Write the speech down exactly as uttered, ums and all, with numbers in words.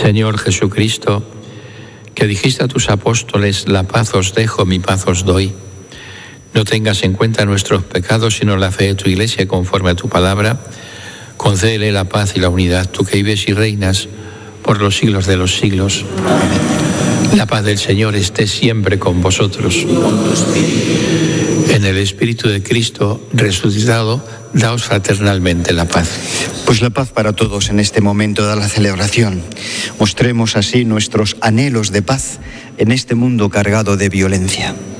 Señor Jesucristo, que dijiste a tus apóstoles, la paz os dejo, mi paz os doy. No tengas en cuenta nuestros pecados, sino la fe de tu Iglesia conforme a tu palabra. Concédele la paz y la unidad, tú que vives y reinas por los siglos de los siglos. Amén. La paz del Señor esté siempre con vosotros. En el Espíritu de Cristo resucitado, daos fraternalmente la paz. Pues la paz para todos en este momento de la celebración. Mostremos así nuestros anhelos de paz en este mundo cargado de violencia.